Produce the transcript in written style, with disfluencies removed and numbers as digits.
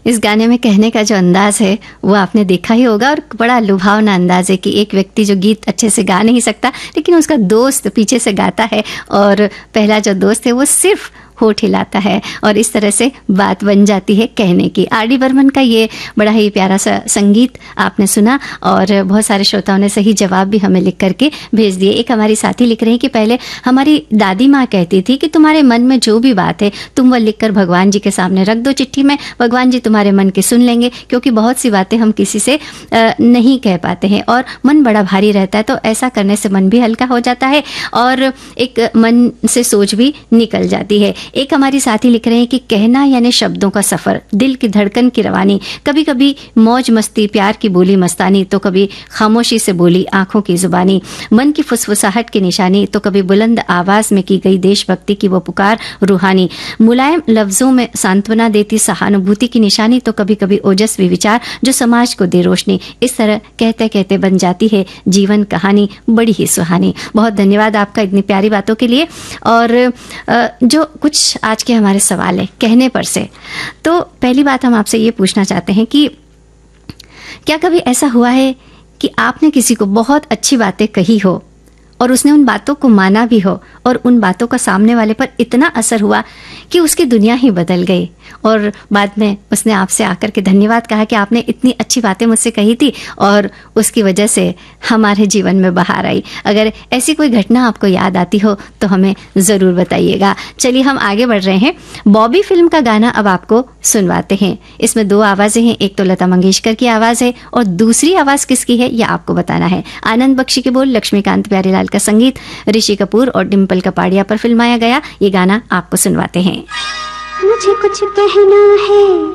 इस गाने में कहने का जो अंदाज है वो आपने देखा ही होगा, और बड़ा लुभावना अंदाज है कि एक व्यक्ति जो गीत अच्छे से गा नहीं सकता लेकिन उसका दोस्त पीछे से गाता है, और पहला जो दोस्त है वो सिर्फ होठ हिलाता है, और इस तरह से बात बन जाती है कहने की। आर.डी. बर्मन का ये बड़ा ही प्यारा सा संगीत आपने सुना, और बहुत सारे श्रोताओं ने सही जवाब भी हमें लिख करके भेज दिए। एक हमारी साथी लिख रहे हैं कि पहले हमारी दादी माँ कहती थी कि तुम्हारे मन में जो भी बात है तुम वो लिख कर भगवान जी के सामने रख दो चिट्ठी में, भगवान जी तुम्हारे मन की सुन लेंगे, क्योंकि बहुत सी बातें हम किसी से नहीं कह पाते हैं और मन बड़ा भारी रहता है, तो ऐसा करने से मन भी हल्का हो जाता है और एक मन से सोच भी निकल जाती है। एक हमारी साथी लिख रहे हैं कि कहना यानी शब्दों का सफर, दिल की धड़कन की रवानी, कभी कभी मौज मस्ती प्यार की बोली मस्तानी, तो कभी खामोशी से बोली आंखों की जुबानी, मन की फुसफुसाहट की निशानी, तो कभी बुलंद आवाज में की गई देशभक्ति की वो पुकार रूहानी, मुलायम लफ्जों में सांत्वना देती सहानुभूति की निशानी, तो कभी कभी ओजस्वी विचार जो समाज को दे रोशनी। इस तरह कहते कहते बन जाती है जीवन कहानी बड़ी ही सुहानी। बहुत धन्यवाद आपका इतनी प्यारी बातों के लिए। और जो कुछ आज के हमारे सवाल है कहने पर से, तो पहली बात हम आपसे ये पूछना चाहते हैं कि क्या कभी ऐसा हुआ है कि आपने किसी को बहुत अच्छी बातें कही हो और उसने उन बातों को माना भी हो, और उन बातों का सामने वाले पर इतना असर हुआ कि उसकी दुनिया ही बदल गई, और बाद में उसने आपसे आकर के धन्यवाद कहा कि आपने इतनी अच्छी बातें मुझसे कही थी और उसकी वजह से हमारे जीवन में बहार आई। अगर ऐसी कोई घटना आपको याद आती हो तो हमें ज़रूर बताइएगा। चलिए हम आगे बढ़ रहे हैं। बॉबी फिल्म का गाना अब आपको सुनवाते हैं। इसमें दो आवाज़ें हैं, एक तो लता मंगेशकर की आवाज़ है और दूसरी आवाज़ किसकी है यह आपको बताना है। आनंद बख्शी के बोल, लक्ष्मीकांत प्यारेलाल का संगीत, ऋषि कपूर और डिम्पल कपाड़िया पर फिल्माया गया ये गाना आपको सुनवाते हैं। मुझे कुछ कहना है।